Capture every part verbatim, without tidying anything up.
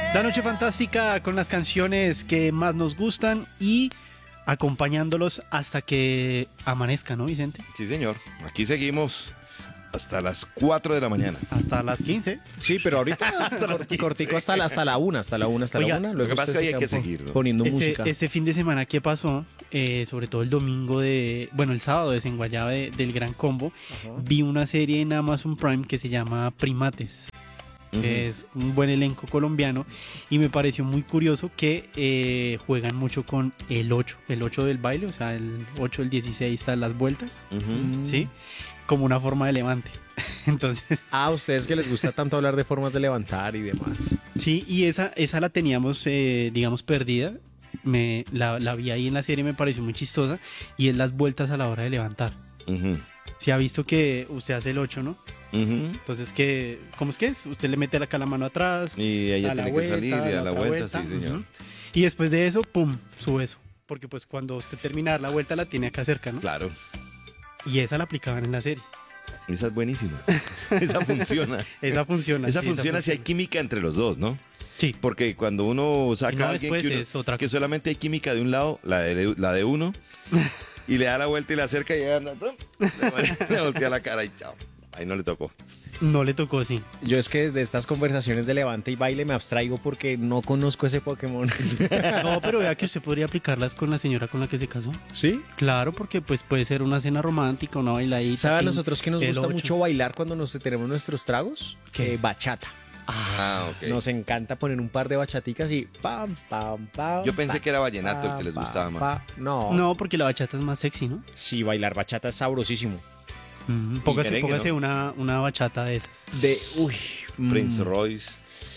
La noche fantástica con las canciones que más nos gustan y acompañándolos hasta que amanezca, ¿no, Vicente? Sí, señor. Aquí seguimos hasta las cuatro de la mañana. Hasta las quince. Sí, pero ahorita Hasta las quince. cortico hasta la, hasta la una, hasta la una, hasta Oiga, la una. Lo Luego que pasa es que usted hay se que queda seguir, ¿no? poniendo música. Este, este fin de semana, ¿qué pasó? Eh, sobre todo el domingo de... Bueno, el sábado de Desenguayaba de- del Gran Combo. Ajá. Vi una serie en Amazon Prime que se llama Primates. Ujú. Que es un buen elenco colombiano y me pareció muy curioso que eh, juegan mucho con el ocho, el ocho del baile, o sea, el ocho, el dieciséis, están las vueltas, Ujú. ¿sí? Como una forma de levante. Entonces, Ah, a ustedes que les gusta tanto hablar de formas de levantar y demás. sí, y esa, esa la teníamos, eh, digamos, perdida. Me, la, la vi ahí en la serie, me pareció muy chistosa y es las vueltas a la hora de levantar. Ujú. Si ha visto que usted hace el ocho, ¿no? Ujú. Entonces, que, ¿cómo es que es? Usted le mete acá la mano atrás, Y ella da la tiene vuelta, que salir y da a la otra vuelta, sí, señor. ujú. Y después de eso, pum, su eso. Porque pues cuando usted termina de dar la vuelta la tiene acá cerca, ¿no? Claro. Y esa la aplicaban en la serie. Esa es buenísima. Esa funciona. Esa funciona. Esa sí, funciona si hay química entre los dos, ¿no? Sí. Porque cuando uno saca Y no a alguien después que, uno- es otra que cosa. solamente hay química de un lado, la de, la de uno, y le da la vuelta y la acerca y ella anda, ¡pum! le, le voltea la cara y chao. Ahí no le tocó. No le tocó, sí. Yo es que desde estas conversaciones de levante y baile me abstraigo porque no conozco ese Pokémon. No, pero vea que usted podría aplicarlas con la señora con la que se casó. ¿Sí? Claro, porque pues puede ser una cena romántica, una bailadita. ¿Sabe a tin, nosotros que nos el gusta ocho. mucho bailar cuando nos tenemos nuestros tragos? ¿Qué? Eh, bachata. Ah, ok. Nos encanta poner un par de bachaticas y pam, pam, pam. Yo pensé pa, que era vallenato el pa, que les pa, gustaba más. pa. No. No, porque la bachata es más sexy, ¿no? Sí, bailar bachata es sabrosísimo. Mm, póngase merengue, póngase ¿no? una, una bachata de esas. De, uy. Prince mm. Royce,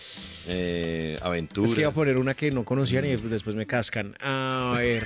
eh, Aventura. Es que iba a poner una que no conocían y después me cascan. A ver.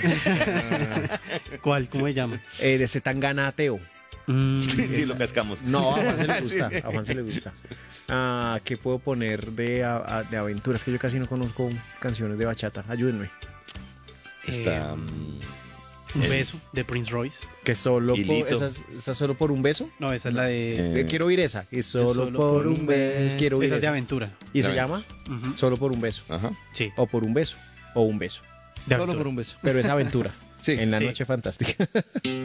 ¿Cuál? ¿Cómo se llama? eh, de Zetangana Ateo. Mm, Sí, lo cascamos. No, a Juan se le gusta. A Juan se le gusta. Ah, ¿qué puedo poner de, a- a- de aventuras? Que yo casi no conozco canciones de bachata. Ayúdenme. Está. Eh, mm, un el- beso de Prince Royce. Que solo por, Hilito. esa, es- esa es solo por un beso. No, esa es la de... Eh, Eh, quiero oír esa. Y solo, Solo por un beso. Quiero oír Esa es de esa. aventura. ¿Y se De llama? Ujú. Solo por un beso. Ajá. Sí, O por un beso. O un beso. de aventura. un beso. Pero es aventura. Sí. En la Sí. noche fantástica.